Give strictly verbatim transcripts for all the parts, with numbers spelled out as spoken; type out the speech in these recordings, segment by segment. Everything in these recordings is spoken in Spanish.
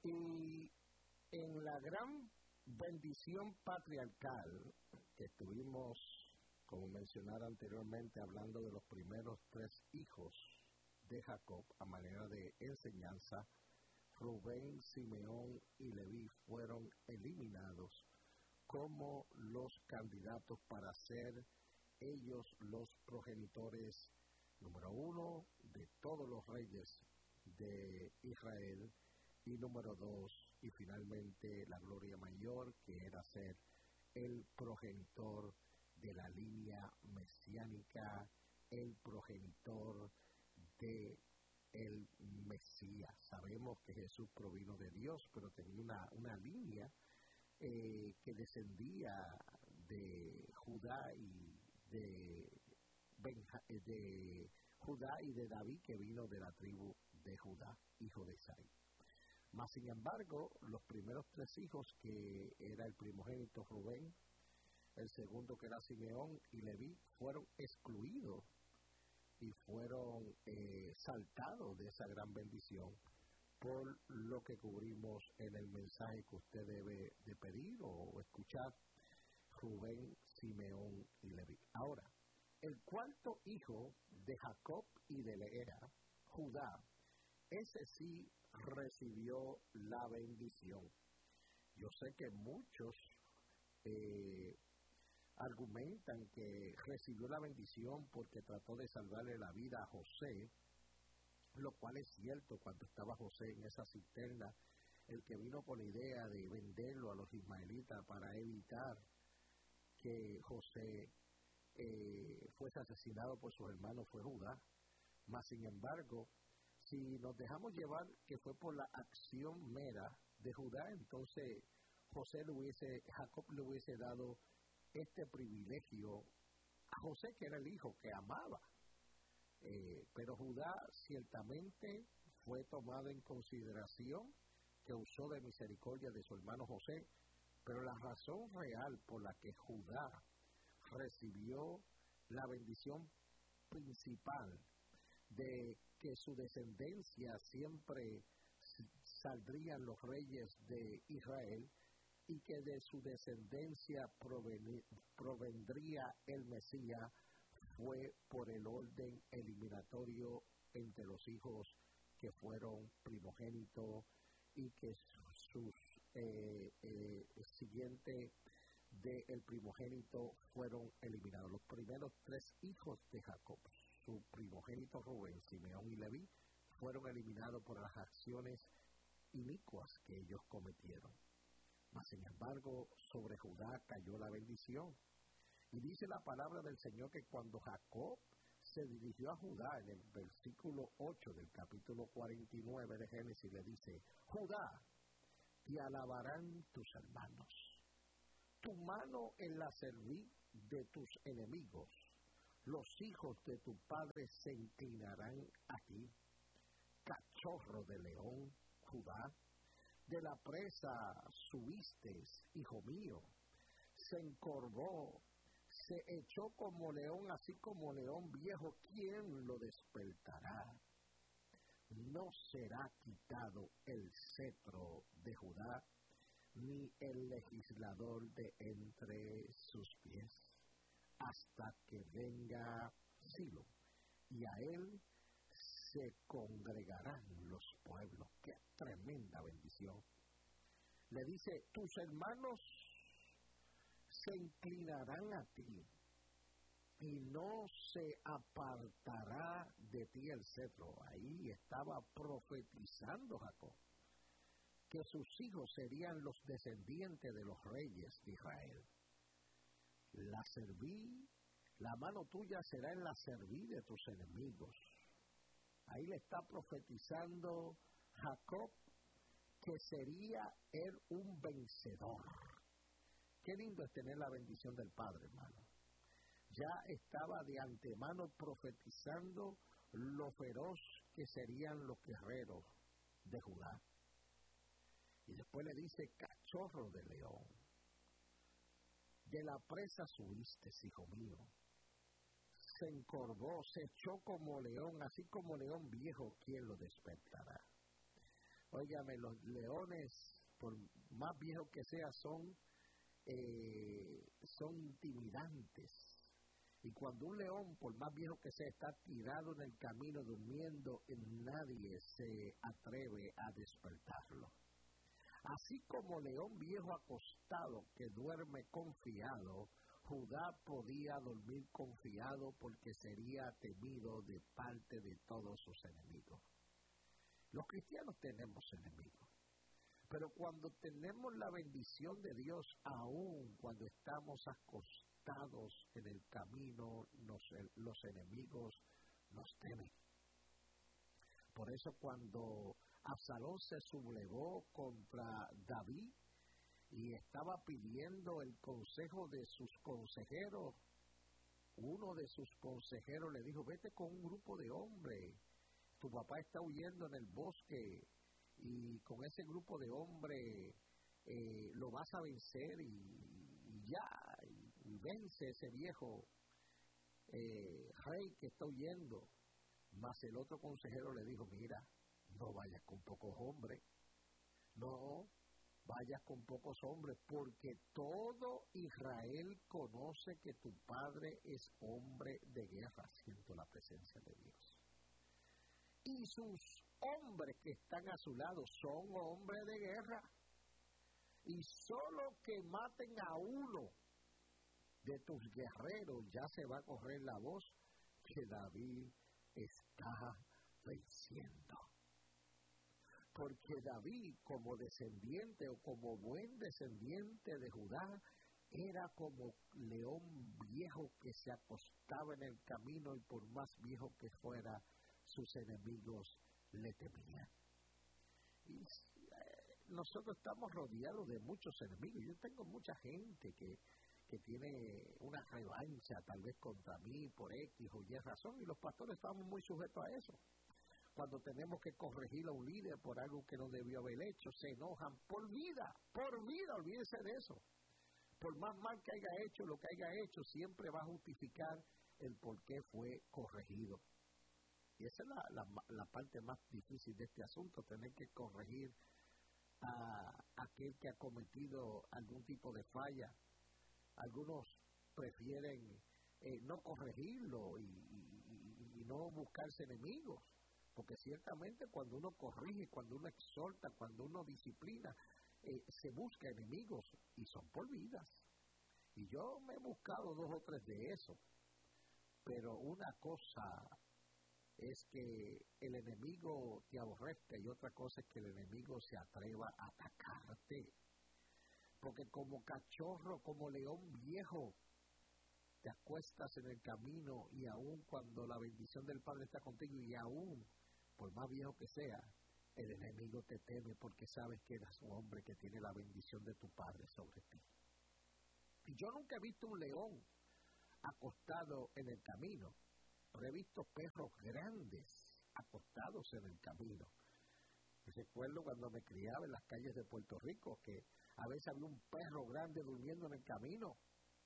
Y en la gran bendición patriarcal que estuvimos, como mencionara anteriormente, hablando de los primeros tres hijos de Jacob a manera de enseñanza, Rubén, Simeón y Leví fueron eliminados como los candidatos para ser ellos los progenitores número uno de todos los reyes de Israel, y número dos, y finalmente la gloria mayor, que era ser el progenitor de la línea mesiánica, el progenitor de el Mesías. Sabemos que Jesús provino de Dios, pero tenía una, una línea eh, que descendía de Judá y de, Benja, de Judá y de David, que vino de la tribu de Judá, hijo de Isaí. Mas, sin embargo, los primeros tres hijos, que era el primogénito Rubén, el segundo que era Simeón y Leví, fueron excluidos y fueron eh, saltados de esa gran bendición, por lo que cubrimos en el mensaje que usted debe de pedir o escuchar: Rubén, Simeón y Leví. Ahora, el cuarto hijo de Jacob y de Lea, Judá, ese sí recibió la bendición. Yo sé que muchos eh, argumentan que recibió la bendición porque trató de salvarle la vida a José, lo cual es cierto. Cuando estaba José en esa cisterna, el que vino con la idea de venderlo a los ismaelitas para evitar que José eh, fuese asesinado por sus hermanos fue Judá. Mas, sin embargo, si nos dejamos llevar que fue por la acción mera de Judá, entonces José le hubiese, Jacob le hubiese dado este privilegio a José, que era el hijo que amaba. Eh, pero Judá ciertamente fue tomado en consideración, que usó de misericordia de su hermano José, pero la razón real por la que Judá recibió la bendición principal de que su descendencia siempre saldrían los reyes de Israel y que de su descendencia provenir, provendría el Mesías, fue por el orden eliminatorio entre los hijos que fueron primogénitos y que sus eh, eh, siguientes del primogénito fueron eliminados. Los primeros tres hijos de Jacob, su primogénito Rubén, Simeón y Leví, fueron eliminados por las acciones inicuas que ellos cometieron. Mas, sin embargo, sobre Judá cayó la bendición. Y dice la palabra del Señor que cuando Jacob se dirigió a Judá, en el versículo ocho del capítulo cuarenta y nueve de Génesis, le dice: Judá, te alabarán tus hermanos, tu mano en la cerviz de tus enemigos, los hijos de tu padre se inclinarán a ti. Cachorro de león, Judá, de la presa subiste, hijo mío, se encorvó, se echó como león, así como león viejo, ¿quién lo despertará? No será quitado el cetro de Judá, ni el legislador de entre sus pies, hasta que venga Silo, y a él se congregarán los pueblos. ¡Qué tremenda bendición! Le dice: tus hermanos se inclinarán a ti, y no se apartará de ti el cetro. Ahí estaba profetizando Jacob que sus hijos serían los descendientes de los reyes de Israel. La cerviz, la mano tuya será en la cerviz de tus enemigos. Ahí le está profetizando Jacob que sería él un vencedor. Qué lindo es tener la bendición del Padre, hermano. Ya estaba de antemano profetizando lo feroz que serían los guerreros de Judá. Y después le dice: cachorro de león, de la presa subiste, hijo mío. Se encorvó, se echó como león, así como león viejo, ¿quién lo despertará? Óigame, los leones, por más viejos que sean, son, eh, son intimidantes. Y cuando un león, por más viejo que sea, está tirado en el camino durmiendo, nadie se atreve a despertarlo. Así como león viejo acostado que duerme confiado, Judá podía dormir confiado porque sería temido de parte de todos sus enemigos. Los cristianos tenemos enemigos, pero cuando tenemos la bendición de Dios, aún cuando estamos acostados en el camino, nos, los enemigos nos temen. Por eso cuando Absalón se sublevó contra David y estaba pidiendo el consejo de sus consejeros, uno de sus consejeros le dijo: vete con un grupo de hombres, tu papá está huyendo en el bosque y con ese grupo de hombres eh, lo vas a vencer y, y ya, y, y vence ese viejo eh, rey que está huyendo. Mas el otro consejero le dijo: mira, no vayas con pocos hombres, no vayas con pocos hombres, porque todo Israel conoce que tu padre es hombre de guerra. Siento la presencia de Dios. Y sus hombres que están a su lado son hombres de guerra. Y solo que maten a uno de tus guerreros ya se va a correr la voz que David está venciendo. Porque David, como descendiente o como buen descendiente de Judá, era como león viejo que se acostaba en el camino y por más viejo que fuera, sus enemigos le temían. Y eh, nosotros estamos rodeados de muchos enemigos. Yo tengo mucha gente que, que tiene una revancha tal vez contra mí por X o Y razón, y los pastores estamos muy sujetos a eso. Cuando tenemos que corregir a un líder por algo que no debió haber hecho, se enojan por vida, por vida, olvídense de eso. Por más mal que haya hecho, lo que haya hecho, siempre va a justificar el por qué fue corregido. Y esa es la, la, la parte más difícil de este asunto, tener que corregir a aquel que ha cometido algún tipo de falla. Algunos prefieren eh, no corregirlo y, y, y no buscarse enemigos. Porque ciertamente cuando uno corrige, cuando uno exhorta, cuando uno disciplina, eh, se busca enemigos y son por vidas. Y yo me he buscado dos o tres de esos. Pero una cosa es que el enemigo te aborrezca y otra cosa es que el enemigo se atreva a atacarte. Porque como cachorro, como león viejo, te acuestas en el camino y aún cuando la bendición del Padre está contigo y aún por más viejo que sea, el enemigo te teme porque sabes que eres un hombre que tiene la bendición de tu Padre sobre ti. Y yo nunca he visto un león acostado en el camino, pero he visto perros grandes acostados en el camino. Recuerdo cuando me criaba en las calles de Puerto Rico que a veces había un perro grande durmiendo en el camino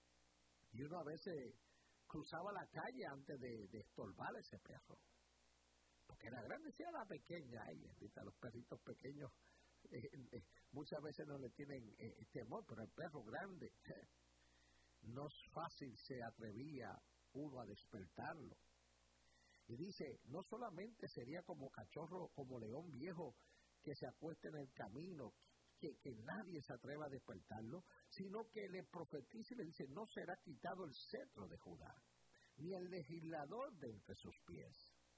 y uno a veces cruzaba la calle antes de, de estorbar a ese perro. Porque era grande, si era pequeña, ay, bendita, los perritos pequeños eh, eh, muchas veces no le tienen eh, temor, pero el perro grande, eh, no es fácil, se atrevía uno a despertarlo. Y dice, no solamente sería como cachorro, como león viejo que se acuesta en el camino, que, que nadie se atreva a despertarlo, sino que le profetiza y le dice, no será quitado el cetro de Judá, ni el legislador de entre sus pies.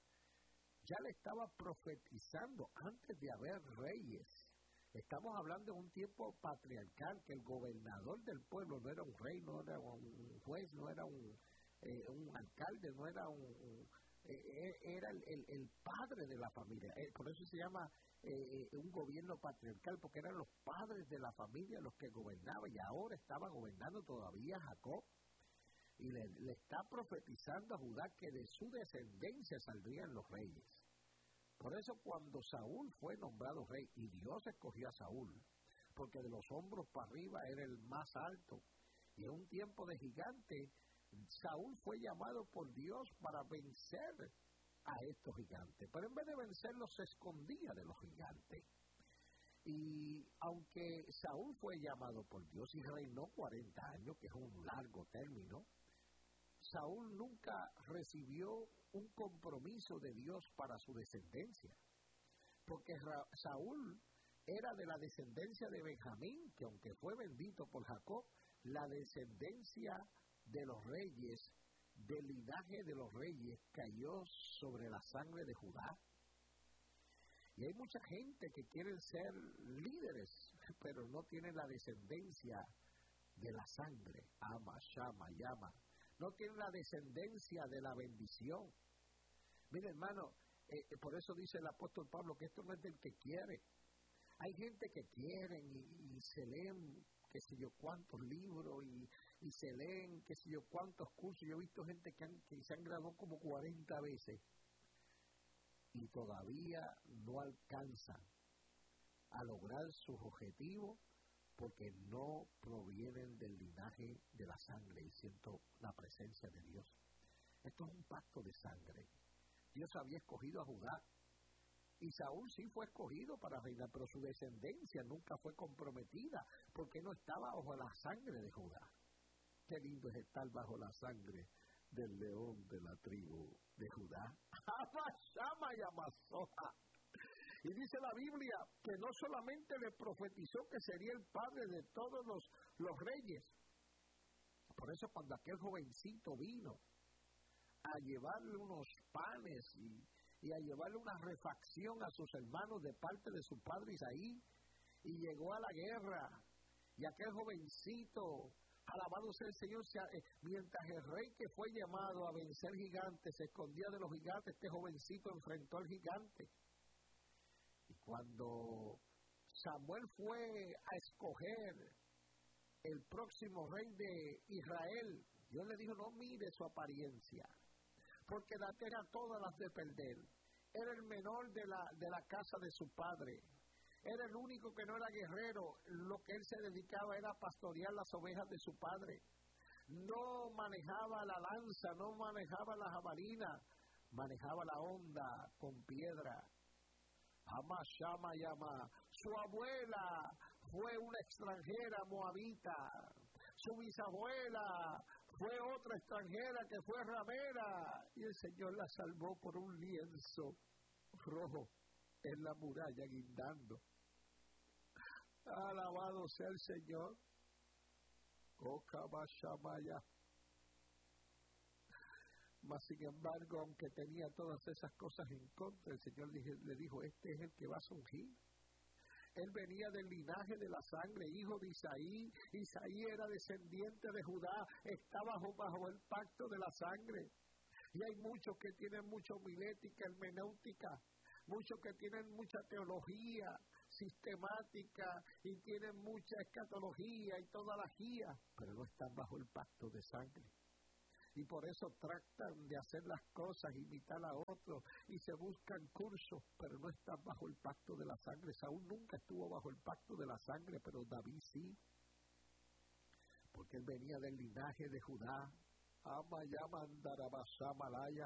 Ya le estaba profetizando antes de haber reyes. Estamos hablando de un tiempo patriarcal, que el gobernador del pueblo no era un rey, no era un juez, no era un, eh, un alcalde, no era un... un eh, era el, el, el padre de la familia. Eh, por eso se llama eh, un gobierno patriarcal, porque eran los padres de la familia los que gobernaban, y ahora estaba gobernando todavía Jacob. Y le, le está profetizando a Judá que de su descendencia saldrían los reyes. Por eso cuando Saúl fue nombrado rey, y Dios escogió a Saúl, porque de los hombros para arriba era el más alto, y en un tiempo de gigante, Saúl fue llamado por Dios para vencer a estos gigantes. Pero en vez de vencerlos, se escondía de los gigantes. Y aunque Saúl fue llamado por Dios y reinó cuarenta años, que es un largo término, Saúl nunca recibió un compromiso de Dios para su descendencia. Porque Ra- Saúl era de la descendencia de Benjamín, que aunque fue bendito por Jacob, la descendencia de los reyes, del linaje de los reyes, cayó sobre la sangre de Judá. Y hay mucha gente que quieren ser líderes, pero no tienen la descendencia de la sangre. Ama, llama, llama. No tienen la descendencia de la bendición. Mire, hermano, eh, eh, por eso dice el apóstol Pablo que esto no es del que quiere. Hay gente que quieren y, y se leen qué sé yo cuántos libros y, y se leen qué sé yo cuántos cursos. Yo he visto gente que, han, que se han graduado como cuarenta veces y todavía no alcanzan a lograr sus objetivos porque no provienen del linaje de la sangre y siento la presencia de Dios. Esto es un pacto de sangre. Dios había escogido a Judá y Saúl sí fue escogido para reinar, pero su descendencia nunca fue comprometida porque no estaba bajo la sangre de Judá. Qué lindo es estar bajo la sangre del león de la tribu de Judá. Y dice la Biblia que no solamente le profetizó que sería el padre de todos los, los reyes. Por eso cuando aquel jovencito vino a llevarle unos panes y, y a llevarle una refacción a sus hermanos de parte de su padre Isaí, y llegó a la guerra, y aquel jovencito, alabado sea el Señor, eh, mientras el rey que fue llamado a vencer gigantes se escondía de los gigantes, este jovencito enfrentó al gigante. Y cuando Samuel fue a escoger el próximo rey de Israel, Dios le dijo, no mire su apariencia, porque la era todas las de perder. Era el menor de la, de la casa de su padre. Era el único que no era guerrero. Lo que él se dedicaba era pastorear las ovejas de su padre. No manejaba la lanza, no manejaba la jabalina, manejaba la honda con piedra. Ama, llama, llama. Su abuela fue una extranjera moabita. Su bisabuela fue otra extranjera que fue ramera. Y el Señor la salvó por un lienzo rojo en la muralla guindando. Alabado sea el Señor. Oh, Kabashamaya. Mas sin embargo, aunque tenía todas esas cosas en contra, el Señor le dijo, este es el que va a surgir. Él venía del linaje de la sangre, hijo de Isaí. Isaí era descendiente de Judá, estaba bajo, bajo el pacto de la sangre. Y hay muchos que tienen mucha homilética, hermenéutica, muchos que tienen mucha teología sistemática y tienen mucha escatología y toda la guía, pero no están bajo el pacto de sangre. Y por eso tratan de hacer las cosas, imitar a otros, y se buscan cursos, pero no están bajo el pacto de la sangre. Saúl nunca estuvo bajo el pacto de la sangre, pero David sí, porque él venía del linaje de Judá. Amayamandarabashamalaya,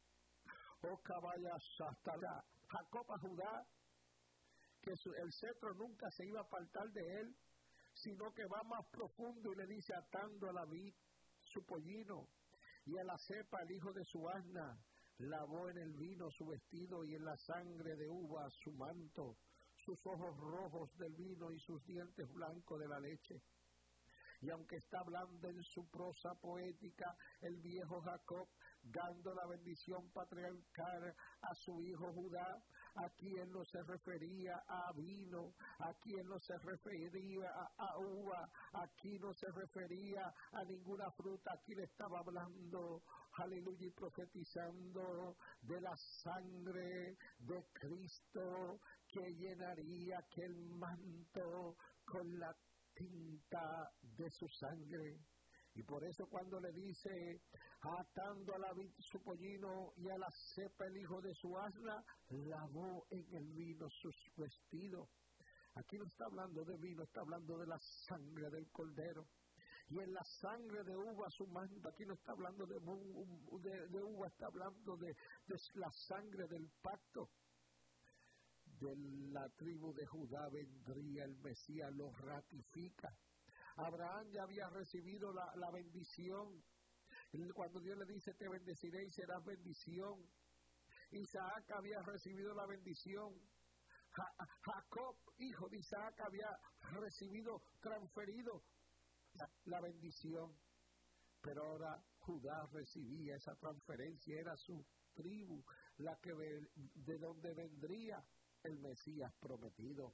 o caballasastara, Jacob a Judá, que su, el cetro nunca se iba a apartar de él, sino que va más profundo y le dice, atando a la vid su pollino, y a la cepa el hijo de su asna, lavó en el vino su vestido y en la sangre de uva su manto, sus ojos rojos del vino y sus dientes blancos de la leche. Y aunque está hablando en su prosa poética, el viejo Jacob, dando la bendición patriarcal a su hijo Judá, aquí él no se refería a vino, aquí él no se refería a, a uva, aquí no se refería a ninguna fruta, aquí le estaba hablando, aleluya, y profetizando de la sangre de Cristo que llenaría aquel manto con la tinta de su sangre. Y por eso cuando le dice, atando a la vid su pollino y a la cepa el hijo de su asna, lavó en el vino sus vestidos. Aquí no está hablando de vino, está hablando de la sangre del cordero. Y en la sangre de uva su manto, aquí no está hablando de, de, de uva, está hablando de, de la sangre del pacto. de la tribu de Judá vendría el Mesías, lo ratifica. Abraham ya había recibido la, la bendición. Cuando Dios le dice, te bendeciré y serás bendición. Isaac había recibido la bendición. Ja- Jacob, hijo de Isaac, había recibido, transferido la, la bendición. Pero ahora Judá recibía esa transferencia, era su tribu, la que ve, de donde vendría el Mesías prometido.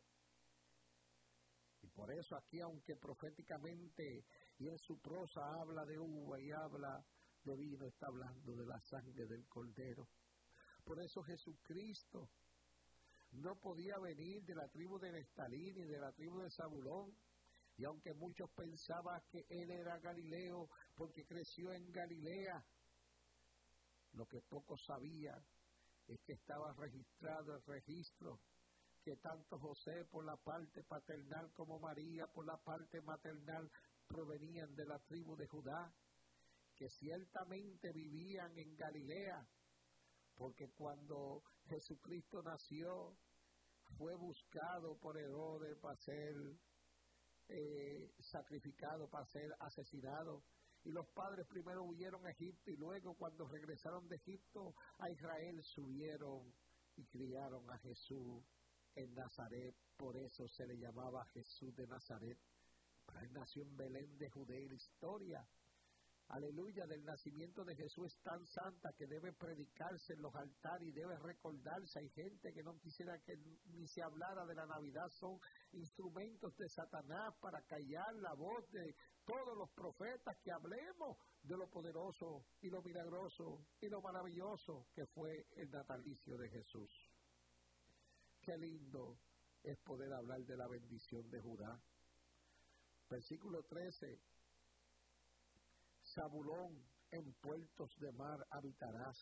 Y por eso aquí, aunque proféticamente y en su prosa habla de uva y habla de vino, está hablando de la sangre del Cordero. Por eso Jesucristo no podía venir de la tribu de Neftalí ni de la tribu de Zabulón. Y aunque muchos pensaban que él era Galileo porque creció en Galilea, lo que pocos sabían es que estaba registrado el registro que tanto José por la parte paternal como María por la parte maternal provenían de la tribu de Judá, que ciertamente vivían en Galilea, porque cuando Jesucristo nació fue buscado por Herodes para ser eh, sacrificado, para ser asesinado. Y los padres primero huyeron a Egipto y luego cuando regresaron de Egipto a Israel subieron y criaron a Jesús en Nazaret. Por eso se le llamaba Jesús de Nazaret. Pero él nació en Belén de Judea y la historia, aleluya, del nacimiento de Jesús es tan santa que debe predicarse en los altares y debe recordarse. Hay gente que no quisiera que ni se hablara de la Navidad, son instrumentos de Satanás para callar la voz de todos los profetas, que hablemos de lo poderoso y lo milagroso y lo maravilloso que fue el natalicio de Jesús. Qué lindo es poder hablar de la bendición de Judá. Versículo trece. Zabulón, en puertos de mar habitarás,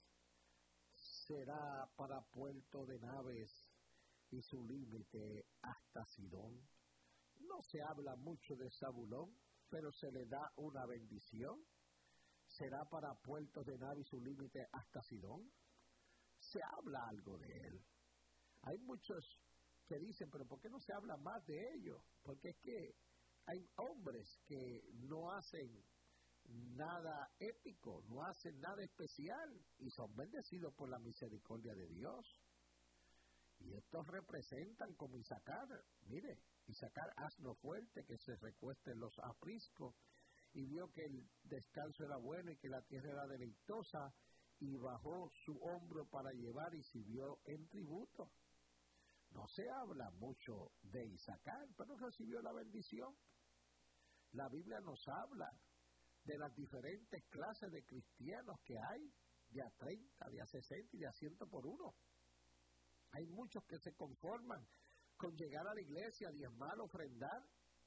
será para puerto de naves y su límite hasta Sidón. No se habla mucho de Zabulón, pero se le da una bendición. Será para puertos de naves y su límite hasta Sidón. Se habla algo de él. Hay muchos que dicen, pero ¿por qué no se habla más de ellos? Porque es que hay hombres que no hacen nada épico, no hacen nada especial y son bendecidos por la misericordia de Dios. Y estos representan como Isacar. Mire, Isacar, asno fuerte que se recuesta en los apriscos, y vio que el descanso era bueno y que la tierra era deleitosa, y bajó su hombro para llevar y sirvió en tributo. No se habla mucho de Isacar, pero recibió la bendición. La Biblia nos habla de las diferentes clases de cristianos que hay, de a treinta, de a sesenta y de a ciento por uno. Hay muchos que se conforman con llegar a la iglesia, diezmar, ofrendar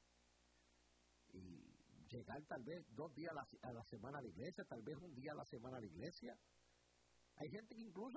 y llegar tal vez dos días a la, a la semana a la iglesia, tal vez un día a la semana a la iglesia. Hay gente que incluso